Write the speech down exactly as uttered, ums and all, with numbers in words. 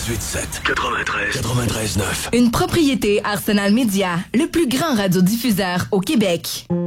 quatre-vingt-dix-huit sept, quatre-vingt-treize, quatre-vingt-treize neuf. Une propriété Arsenal Média, le plus grand radiodiffuseur au Québec.